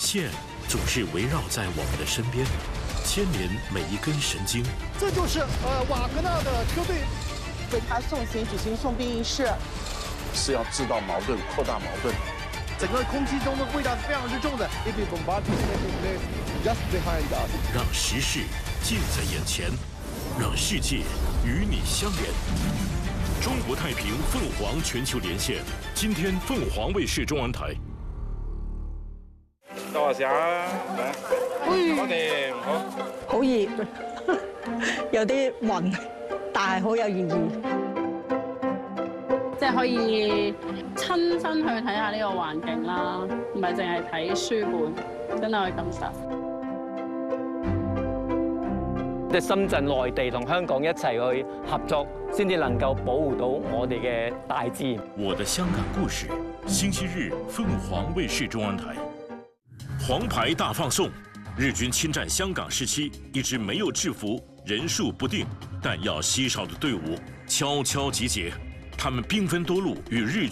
线总是围绕在我们的身边，牵连每一根神经。 这就是瓦格纳的车队为他送行举行送殡仪式， 是要制造矛盾、扩大矛盾。 整个空气中的味道是非常之重的。 让时事近在眼前，让世界与你相连。中国太平凤凰全球连线，今天凤凰卫視中文台。 多下嚟，我哋好。 好熱，有啲暈，但係好有意義。 即係可以親身去睇下呢個環境啦，唔係淨係睇書本，真係去感受。 即係深圳、內地同香港一齊去合作，先至能夠保護到我哋嘅大自然。 我的香港故事，星期日凤凰卫視中文台。黃牌大放送，日軍侵占香港時期，一支沒有制服、人數不定、彈藥稀少的隊伍悄悄集結，他們兵分多路與日軍